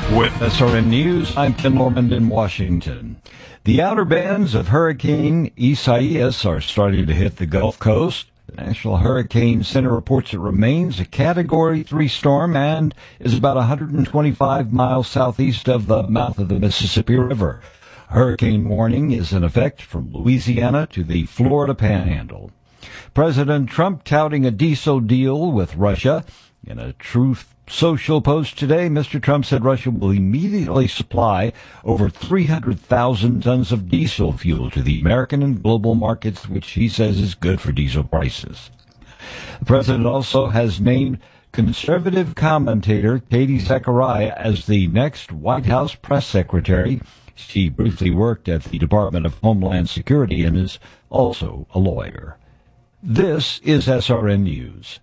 With SRN News, I'm Ken Norman in Washington. The outer bands of Hurricane Isaias are starting to hit the Gulf Coast. The National Hurricane Center reports it remains a Category 3 storm and is about 125 miles southeast of the mouth of the Mississippi River. Hurricane warning is in effect from Louisiana to the Florida Panhandle. President Trump touting a diesel deal with Russia. In a Truth Social post today, Mr. Trump said Russia will immediately supply over 300,000 tons of diesel fuel to the American and global markets, which he says is good for diesel prices. The president also has named conservative commentator Katie Zachariah as the next White House press secretary. She briefly worked at the Department of Homeland Security and is also a lawyer. This is SRN News.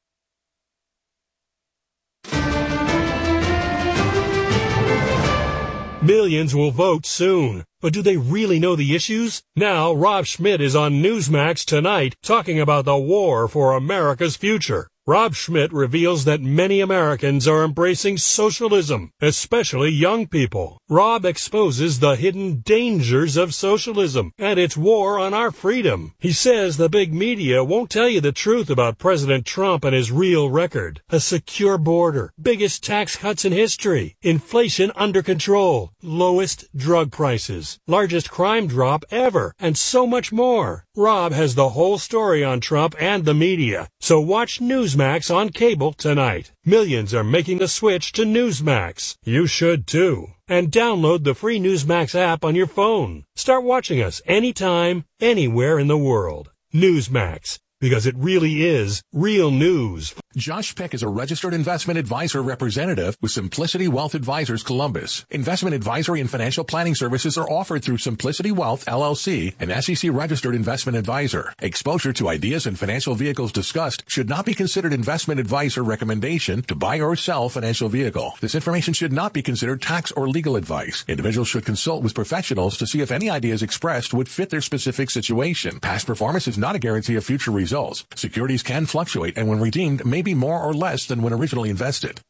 Millions will vote soon. But do they really know the issues? Now, Rob Schmidt is on Newsmax tonight talking about the war for America's future. Rob Schmidt reveals that many Americans are embracing socialism, especially young people. Rob exposes the hidden dangers of socialism and its war on our freedom. He says the big media won't tell you the truth about President Trump and his real record. A secure border, biggest tax cuts in history, inflation under control, lowest drug prices, largest crime drop ever, and so much more. Rob has the whole story on Trump and the media, so watch Newsmax on cable tonight. Millions are making the switch to Newsmax. You should too. And download the free Newsmax app on your phone. Start watching us anytime, anywhere in the world. Newsmax, because it really is real news. Josh Peck is a registered investment advisor representative with Simplicity Wealth Advisors Columbus. Investment advisory and financial planning services are offered through Simplicity Wealth, LLC, an SEC-registered investment advisor. Exposure to ideas and financial vehicles discussed should not be considered investment advice or recommendation to buy or sell financial vehicle. This information should not be considered tax or legal advice. Individuals should consult with professionals to see if any ideas expressed would fit their specific situation. Past performance is not a guarantee of future results. Securities can fluctuate and when redeemed may be more or less than when originally invested.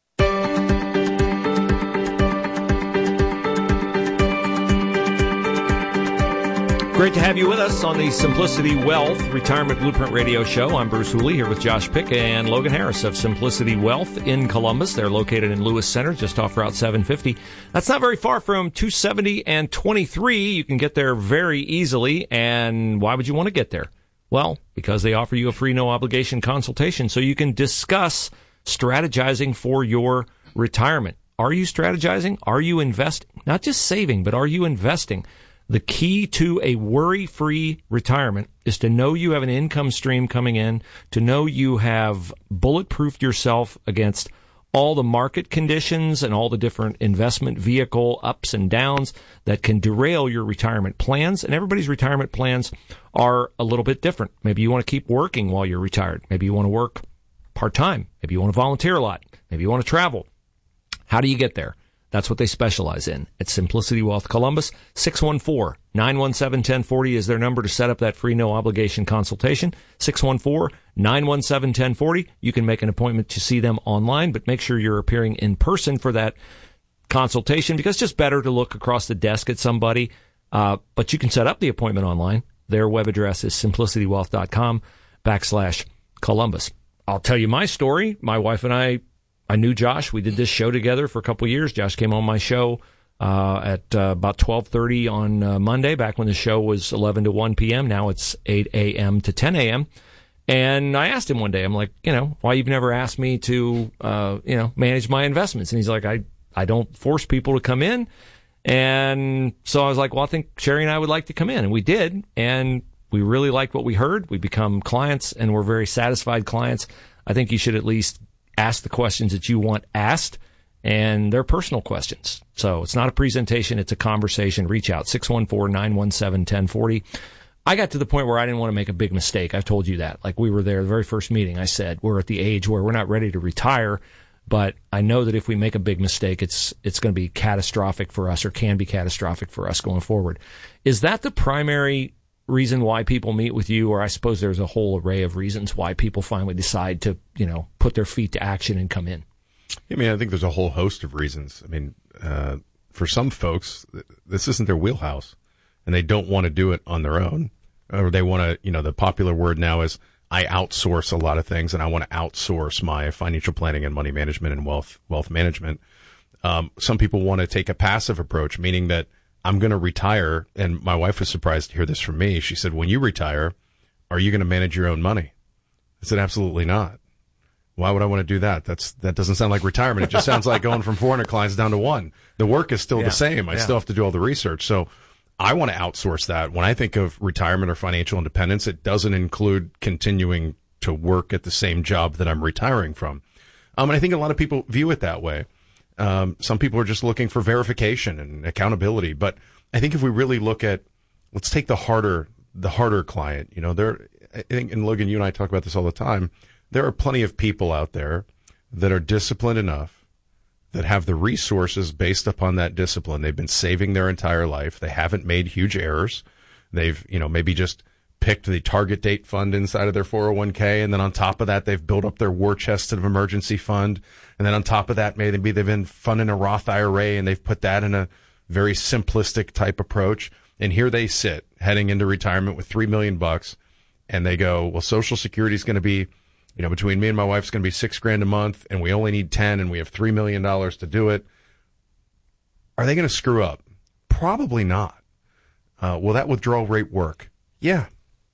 Great to have you with us on the Simplicity Wealth Retirement Blueprint Radio Show. I'm Bruce Hooley here with Josh Pick and Logan Harris of Simplicity Wealth in Columbus. They're located in Lewis Center, just off Route 750. That's not very far from 270 and 23. You can get there very easily. And why would you want to get there? Well, because they offer you a free no-obligation consultation so you can discuss strategizing for your retirement. Are you strategizing? Are you investing? Not just saving, but are you investing? The key to a worry-free retirement is to know you have an income stream coming in, to know you have bulletproofed yourself against all the market conditions and all the different investment vehicle ups and downs that can derail your retirement plans. And everybody's retirement plans are a little bit different. Maybe you want to keep working while you're retired. Maybe you want to work part-time. Maybe you want to volunteer a lot. Maybe you want to travel. How do you get there? That's what they specialize in at Simplicity Wealth Columbus. 614-917-1040 is their number to set up that free no-obligation consultation. 614-917-1040. You can make an appointment to see them online, but make sure you're appearing in person for that consultation because it's just better to look across the desk at somebody. But you can set up the appointment online. Their web address is simplicitywealth.com/Columbus. I'll tell you my story. My wife and I knew Josh. We did this show together for a couple of years. Josh came on my show at about 12:30 on Monday, back when the show was 11 to 1 p.m. Now it's 8 a.m. to 10 a.m. And I asked him one day, I'm like, why you've never asked me to, manage my investments? And he's like, I don't force people to come in. And so I was like, well, I think Sherry and I would like to come in. And we did. And we really liked what we heard. We become clients and we're very satisfied clients. I think you should at least ask the questions that you want asked, and they're personal questions. So it's not a presentation, it's a conversation. Reach out, 614-917-1040. I got to the point where I didn't want to make a big mistake. I've told you that. Like we were there, the very first meeting, I said, we're at the age where we're not ready to retire, but I know that if we make a big mistake, it's going to be catastrophic for us or can be catastrophic for us going forward. Is that the primary reason why people meet with you, or I suppose there's a whole array of reasons why people finally decide to, put their feet to action and come in? I mean, I think there's a whole host of reasons. I mean, for some folks, this isn't their wheelhouse, and they don't want to do it on their own, or they want to, the popular word now is I outsource a lot of things, and I want to outsource my financial planning and money management and wealth management. Some people want to take a passive approach, meaning that I'm going to retire, and my wife was surprised to hear this from me. She said, when you retire, are you going to manage your own money? I said, absolutely not. Why would I want to do that? That doesn't sound like retirement. It just sounds like going from 400 clients down to one. The work is still the same. I still have to do all the research. So I want to outsource that. When I think of retirement or financial independence, it doesn't include continuing to work at the same job that I'm retiring from. And I think a lot of people view it that way. Some people are just looking for verification and accountability. But I think if we really look at, let's take the harder client, I think, and Logan, you and I talk about this all the time. There are plenty of people out there that are disciplined enough, that have the resources based upon that discipline. They've been saving their entire life. They haven't made huge errors. They've, maybe just picked the target date fund inside of their 401k. And then on top of that, they've built up their war chest of emergency fund. And then on top of that, maybe they've been funding a Roth IRA, and they've put that in a very simplistic type approach. And here they sit heading into retirement with $3 million. And they go, well, Social Security is going to be, between me and my wife, it's going to be $6,000 a month, and we only need 10, and we have $3 million to do it. Are they going to screw up? Probably not. Will that withdrawal rate work? Yeah.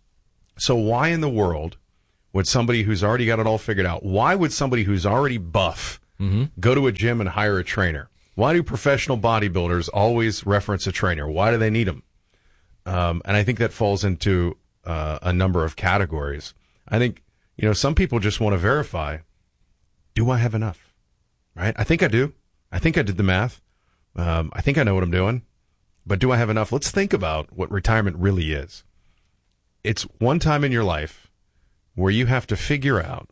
So why in the world would somebody who's already got it all figured out, why would somebody who's already buff go to a gym and hire a trainer? Why do professional bodybuilders always reference a trainer? Why do they need them? And I think that falls into a number of categories. I think, some people just want to verify, do I have enough? Right? I think I do. I think I did the math. I think I know what I'm doing. But do I have enough? Let's think about what retirement really is. It's one time in your life where you have to figure out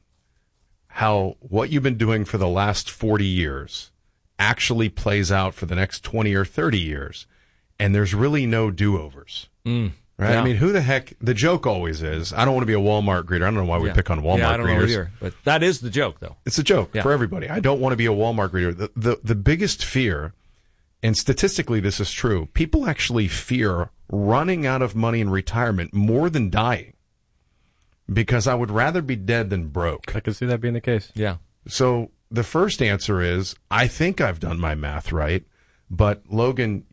how what you've been doing for the last 40 years actually plays out for the next 20 or 30 years. And there's really no do-overs. Right? Yeah. I mean, who the heck, the joke always is, I don't want to be a Walmart greeter. I don't know why we pick on Walmart greeters. I don't know either, but that is the joke, though. It's a joke for everybody. I don't want to be a Walmart greeter. The biggest fear, and statistically this is true, people actually fear running out of money in retirement more than dying, because I would rather be dead than broke. I can see that being the case. Yeah. So the first answer is, I think I've done my math right, but Logan,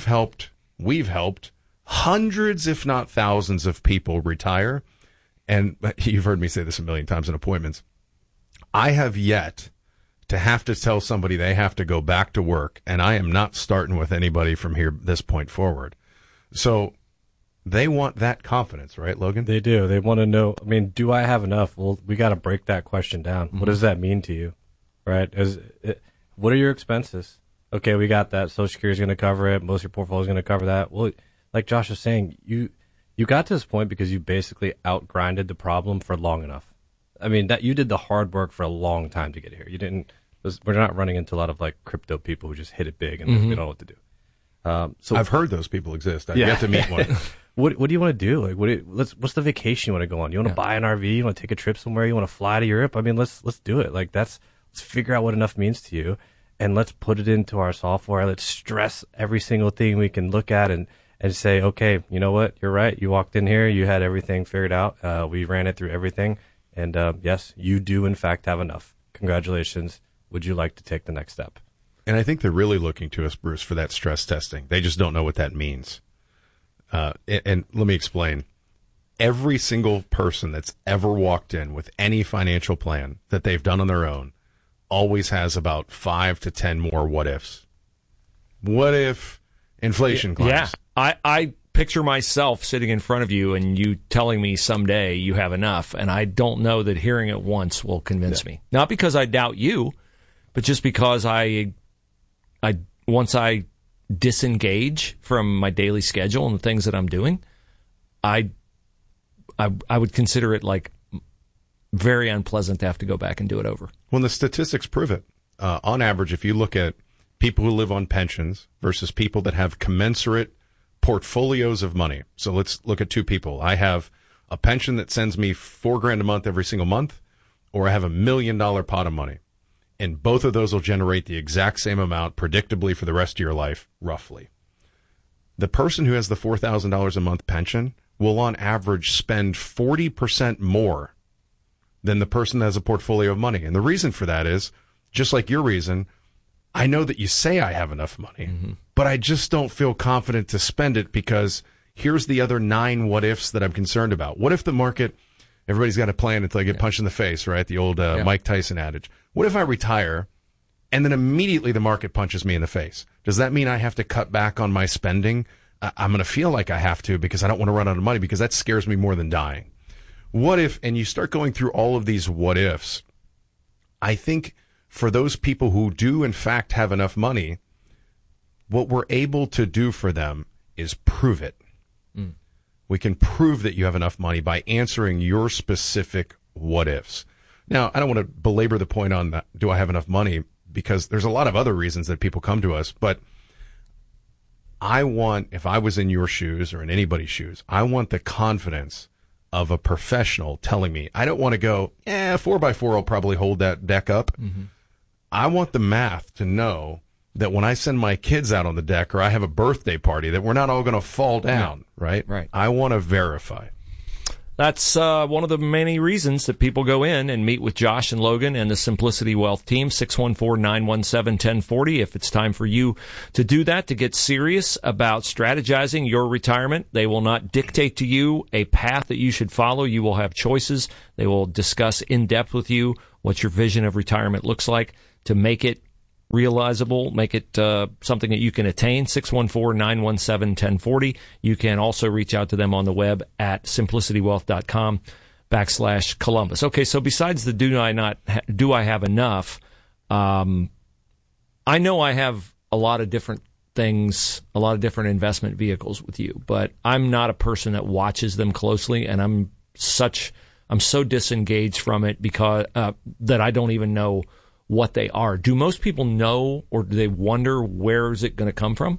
we've helped hundreds, if not thousands, of people retire. And you've heard me say this a million times in appointments. I have yet to have to tell somebody they have to go back to work, and I am not starting with anybody from this point forward. So they want that confidence, right, Logan? They do. They want to know, do I have enough? Well, we got to break that question down. Mm-hmm. What does that mean to you, right? What are your expenses? Okay, we got that. Social Security is going to cover it. Most of your portfolio is going to cover that. Well, like Josh was saying, you got to this point because you basically outgrinded the problem for long enough. That you did the hard work for a long time to get here. We're not running into a lot of like crypto people who just hit it big and they don't know what to do. So I've heard those people exist. I've yet to meet one. What do you want to do? Like, what's the vacation you want to go on? You want to buy an RV? You want to take a trip somewhere? You want to fly to Europe? Let's do it. Like let's figure out what enough means to you, and let's put it into our software. Let's stress every single thing we can look at and say, okay, you know what? You're right. You walked in here. You had everything figured out. We ran it through everything. And yes, you do, in fact, have enough. Congratulations. Would you like to take the next step? And I think they're really looking to us, Bruce, for that stress testing. They just don't know what that means. And let me explain. Every single person that's ever walked in with any financial plan that they've done on their own always has about 5 to 10 more what-ifs. What if inflation climbs? Yeah. I picture myself sitting in front of you and you telling me someday you have enough, and I don't know that hearing it once will convince me. Not because I doubt you, but just because once I disengage from my daily schedule and the things that I'm doing, I would consider it like very unpleasant to have to go back and do it over. Well, the statistics prove it. On average, if you look at people who live on pensions versus people that have commensurate portfolios of money. So let's look at two people. I have a pension that sends me $4,000 a month every single month, or I have $1 million pot of money. and both of those will generate the exact same amount predictably for the rest of your life, roughly. The person who has the $4,000 a month pension will on average spend 40% more than the person that has a portfolio of money. And the reason for that is, just like your reason, I know that you say I have enough money, but I just don't feel confident to spend it because here's the other 9 what ifs that I'm concerned about. What if the market, everybody's got a plan until they get punched in the face, right? The old Mike Tyson adage. What if I retire and then immediately the market punches me in the face? Does that mean I have to cut back on my spending? I'm going to feel like I have to because I don't want to run out of money because that scares me more than dying. What if, and you start going through all of these what ifs, I think for those people who do in fact have enough money, what we're able to do for them is prove it. We can prove that you have enough money by answering your specific what ifs. Now, I don't want to belabor the point on that, do I have enough money, because there's a lot of other reasons that people come to us, but I want, if I was in your shoes or in anybody's shoes, I want the confidence of a professional telling me. I don't want to go, 4x4 will probably hold that deck up. I want the math to know that when I send my kids out on the deck or I have a birthday party, that we're not all going to fall down, right? Right. I want to verify. That's one of the many reasons that people go in and meet with Josh and Logan and the Simplicity Wealth team, 614-917-1040. If it's time for you to do that, to get serious about strategizing your retirement, they will not dictate to you a path that you should follow. You will have choices. They will discuss in depth with you what your vision of retirement looks like to make it realizable, make it something that you can attain, 614-917-1040. You can also reach out to them on the web at simplicitywealth.com/Columbus. Okay, so besides the do I have enough, I know I have a lot of different things, a lot of different investment vehicles with you, but I'm not a person that watches them closely, and I'm so disengaged from it because that I don't even know what they are. Do most people know, or do they wonder where is it going to come from?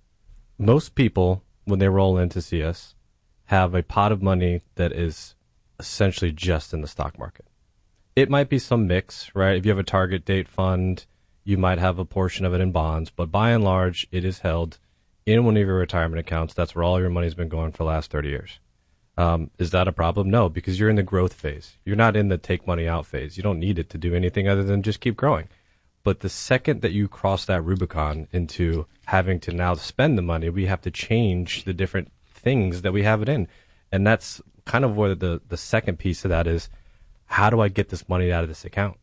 Most people, when they roll in to see us, have a pot of money that is essentially just in the stock market. It might be some mix, right? If you have a target date fund, you might have a portion of it in bonds, but by and large, it is held in one of your retirement accounts. That's where all your money's been going for the last 30 years. Is that a problem? No, because you're in the growth phase. You're not in the take money out phase. You don't need it to do anything other than just keep growing. But the second that you cross that Rubicon into having to now spend the money, we have to change the different things that we have it in. And that's kind of where the second piece of that is, how do I get this money out of this account?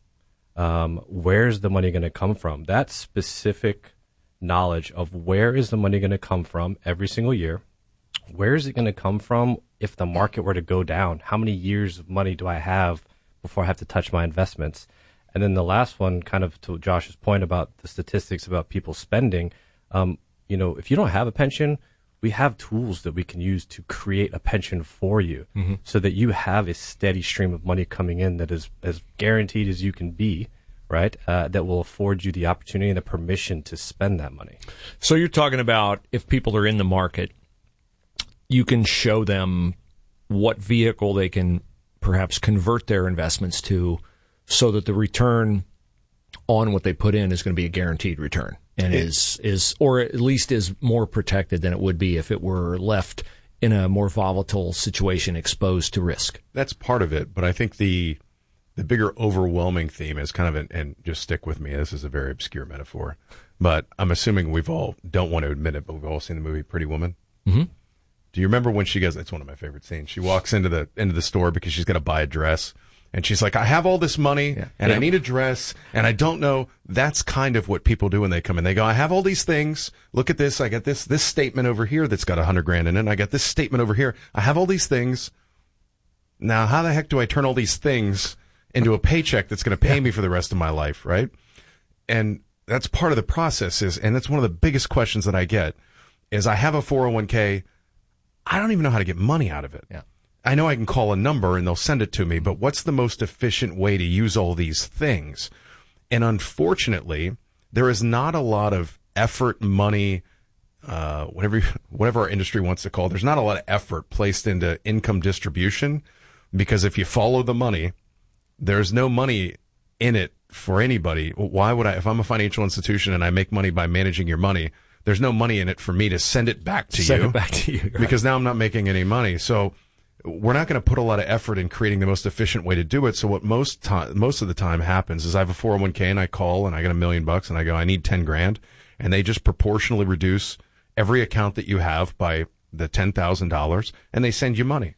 Where's the money going to come from? That specific knowledge of where is the money going to come from every single year. Where is it going to come from if the market were to go down? How many years of money do I have before I have to touch my investments? And then the last one, kind of to Josh's point about the statistics about people spending, if you don't have a pension, we have tools that we can use to create a pension for you so that you have a steady stream of money coming in that is as guaranteed as you can be, right? That will afford you the opportunity and the permission to spend that money. So you're talking about if people are in the market, you can show them what vehicle they can perhaps convert their investments to so that the return on what they put in is going to be a guaranteed return and is or at least is more protected than it would be if it were left in a more volatile situation exposed to risk. That's part of it, but I think the bigger overwhelming theme is kind of, and just stick with me, this is a very obscure metaphor, but I'm assuming we've all, don't want to admit it, but we've all seen the movie Pretty Woman. Mm-hmm. Do you remember when she goes, it's one of my favorite scenes, she walks into the store because she's got to buy a dress, and she's like, I have all this money, and I need a dress, and I don't know. That's kind of what people do when they come in. They go, I have all these things. Look at this. I got this statement over here that's got $100,000 in it. I got this statement over here. I have all these things. Now, how the heck do I turn all these things into a paycheck that's going to pay me for the rest of my life, right? And that's part of the process and that's one of the biggest questions that I get is I have a 401k. I don't even know how to get money out of it. Yeah. I know I can call a number and they'll send it to me, but what's the most efficient way to use all these things? And unfortunately, there is not a lot of effort, money, whatever our industry wants to call it. There's not a lot of effort placed into income distribution because if you follow the money, there's no money in it for anybody. Why would I, if I'm a financial institution and I make money by managing your money, there's no money in it for me to send it back to you. Right. Because now I'm not making any money. So we're not going to put a lot of effort in creating the most efficient way to do it. So what most of the time happens is I have a 401k and I call and I got $1 million and I go, I need 10 grand. And they just proportionally reduce every account that you have by the $10,000 and they send you money.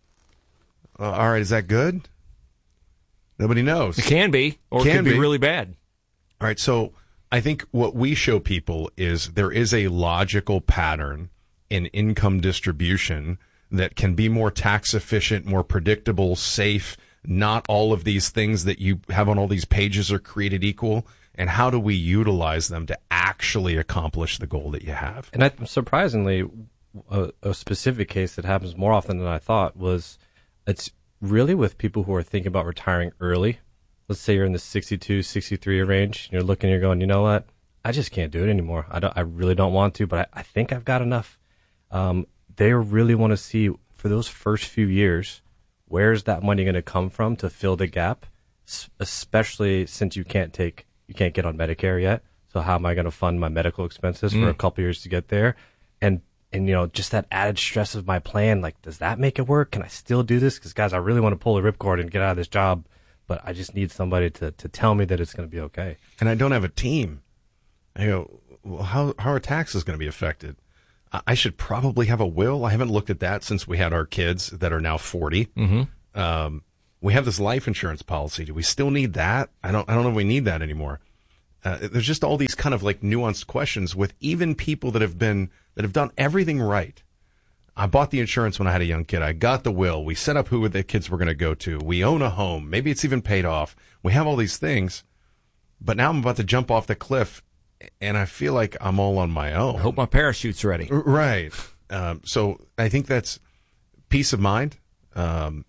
All right. Is that good? Nobody knows. It can be, or it can be really bad. All right. So I think what we show people is there is a logical pattern in income distribution that can be more tax efficient, more predictable, safe. Not all of these things that you have on all these pages are created equal. And how do we utilize them to actually accomplish the goal that you have? And surprisingly, a specific case that happens more often than I thought was it's really with people who are thinking about retiring early. Let's say you're in the 62, 63 range, and you're looking, you're going, you know what? I just can't do it anymore. I really don't want to, but I think I've got enough. They really want to see for those first few years, where's that money going to come from to fill the gap, especially since you can't get on Medicare yet. So how am I going to fund my medical expenses for a couple years to get there? And just that added stress of my plan, like, does that make it work? Can I still do this? Because guys, I really want to pull the ripcord and get out of this job, but I just need somebody to tell me that it's going to be okay. And I don't have a team. I go, well, how are taxes going to be affected? I should probably have a will. I haven't looked at that since we had our kids that are now 40. Mm-hmm. We have this life insurance policy. Do we still need that? I don't know if we need that anymore. There's just all these kind of like nuanced questions with even people that have done everything right. I bought the insurance when I had a young kid. I got the will. We set up who the kids were going to go to. We own a home. Maybe it's even paid off. We have all these things, but now I'm about to jump off the cliff, and I feel like I'm all on my own. I hope my parachute's ready. Right. So I think that's peace of mind. And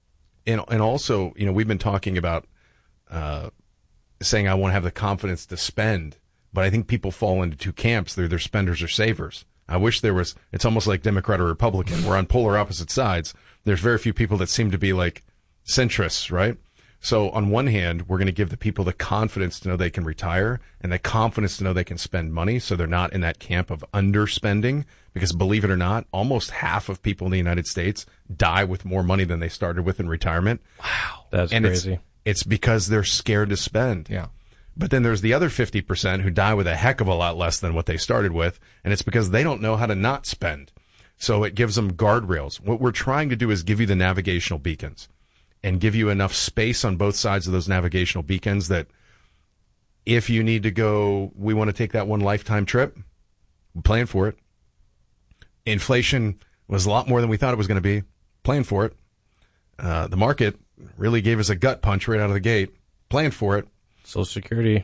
also, we've been talking about saying I want to have the confidence to spend, but I think people fall into two camps. They're either spenders or savers. I wish there was, it's almost like Democrat or Republican. We're on polar opposite sides. There's very few people that seem to be like centrists, right? So on one hand, we're going to give the people the confidence to know they can retire and the confidence to know they can spend money so they're not in that camp of underspending. Because believe it or not, almost half of people in the United States die with more money than they started with in retirement. Wow. That's crazy. It's because they're scared to spend. Yeah. But then there's the other 50% who die with a heck of a lot less than what they started with, and it's because they don't know how to not spend. So it gives them guardrails. What we're trying to do is give you the navigational beacons and give you enough space on both sides of those navigational beacons that if you need to go, we want to take that one lifetime trip, we're playing for it. Inflation was a lot more than we thought it was going to be, playing for it. The market really gave us a gut punch right out of the gate, playing for it. Social Security,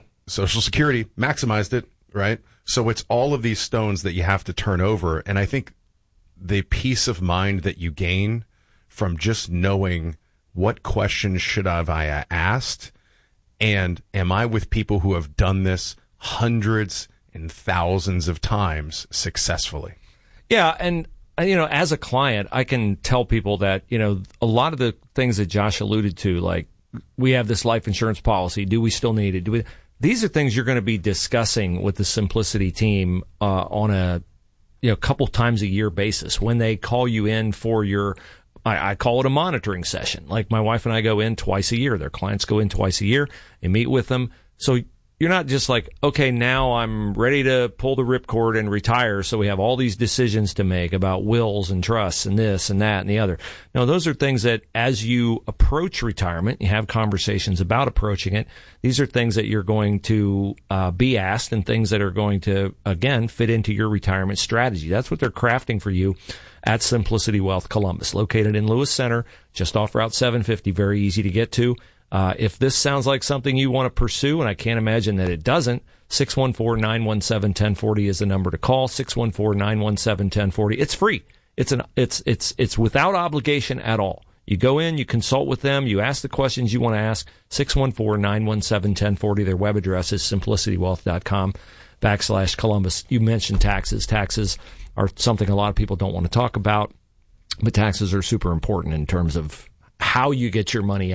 maximized it, right? So it's all of these stones that you have to turn over. And I think the peace of mind that you gain from just knowing what questions should I have asked, and am I with people who have done this hundreds and thousands of times successfully? Yeah, and as a client, I can tell people that, a lot of the things that Josh alluded to, like we have this life insurance policy. Do we still need it? These are things you're going to be discussing with the Simplicity team on a couple times a year basis when they call you in for your, I call it a monitoring session. Like my wife and I go in twice a year. Their clients go in twice a year and meet with them. So you're not just like, okay, now I'm ready to pull the ripcord and retire. So we have all these decisions to make about wills and trusts and this and that and the other. No, those are things that as you approach retirement, you have conversations about approaching it. These are things that you're going to be asked and things that are going to, again, fit into your retirement strategy. That's what they're crafting for you at Simplicity Wealth Columbus, located in Lewis Center, just off Route 750, very easy to get to. If this sounds like something you want to pursue, and I can't imagine that it doesn't, 614-917-1040 is the number to call, 614-917-1040. It's free. It's without obligation at all. You go in, you consult with them, you ask the questions you want to ask, 614-917-1040. Their web address is simplicitywealth.com/Columbus. You mentioned taxes. Taxes are something a lot of people don't want to talk about, but taxes are super important in terms of how you get your money out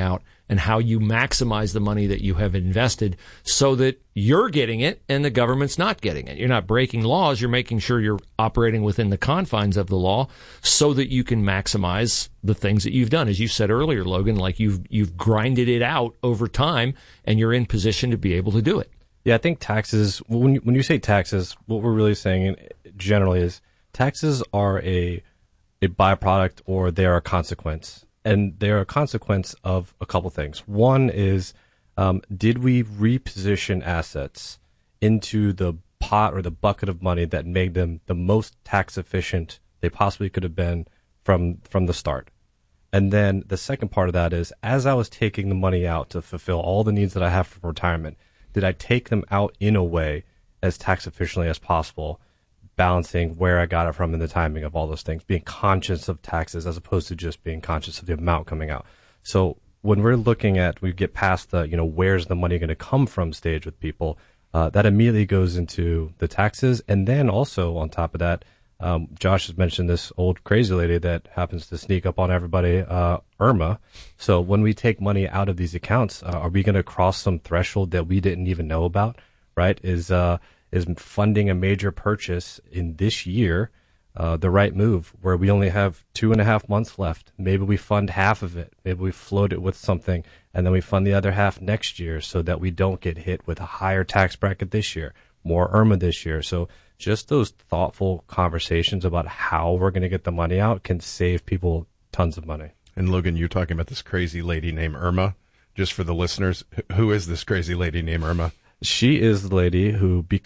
and how you maximize the money that you have invested so that you're getting it and the government's not getting it. You're not breaking laws. You're making sure you're operating within the confines of the law so that you can maximize the things that you've done. As you said earlier, Logan, like you've grinded it out over time and you're in position to be able to do it. Yeah, I think taxes, when you say taxes, what we're really saying generally is taxes are a byproduct, or they are a consequence. And they are a consequence of a couple things. One is, did we reposition assets into the pot or the bucket of money that made them the most tax efficient they possibly could have been from the start? And then the second part of that is, as I was taking the money out to fulfill all the needs that I have for retirement, did I take them out in a way as tax efficiently as possible, balancing where I got it from and the timing of all those things, being conscious of taxes as opposed to just being conscious of the amount coming out. So when we're looking at, we get past the, where's the money going to come from stage with people, that immediately goes into the taxes. And then also on top of that, Josh has mentioned this old crazy lady that happens to sneak up on everybody, Irma. So when we take money out of these accounts, are we going to cross some threshold that we didn't even know about, right? Is funding a major purchase in this year the right move, where we only have 2.5 months left? Maybe we fund half of it. Maybe we float it with something, and then we fund the other half next year so that we don't get hit with a higher tax bracket this year, more Irma this year. So just those thoughtful conversations about how we're going to get the money out can save people tons of money. And Logan, you're talking about this crazy lady named Irma. Just for the listeners, who is this crazy lady named Irma? She is the lady who,